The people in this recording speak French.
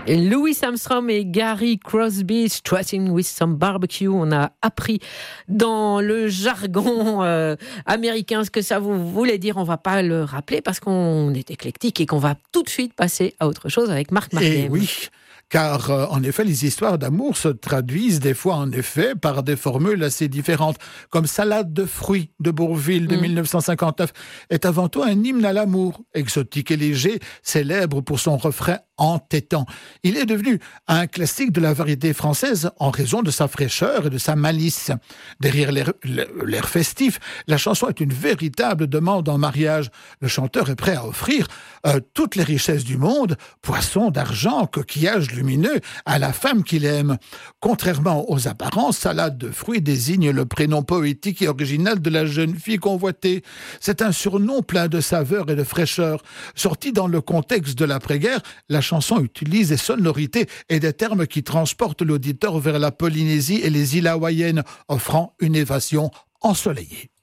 Louis Armstrong et Gary Crosby, Strutting with some barbecue. On a appris dans le jargon américain ce que ça voulait dire. On ne va pas le rappeler parce qu'on est éclectique et qu'on va tout de suite passer à autre chose avec Marc Marquem. Et oui, car en effet, les histoires d'amour se traduisent des fois en effet par des formules assez différentes. Comme Salade de fruits de Bourvil de 1959 est avant tout un hymne à l'amour, exotique et léger, célèbre pour son refrain entêtant. Il est devenu un classique de la variété française en raison de sa fraîcheur et de sa malice. Derrière l'air festif, la chanson est une véritable demande en mariage. Le chanteur est prêt à offrir toutes les richesses du monde, poissons d'argent, coquillages lumineux, à la femme qu'il aime. Contrairement aux apparences, Salade de fruits désigne le prénom poétique et original de la jeune fille convoitée. C'est un surnom plein de saveur et de fraîcheur. Sorti dans le contexte de l'après-guerre, la chanson utilise des sonorités et des termes qui transportent l'auditeur vers la Polynésie et les îles hawaïennes, offrant une évasion ensoleillée.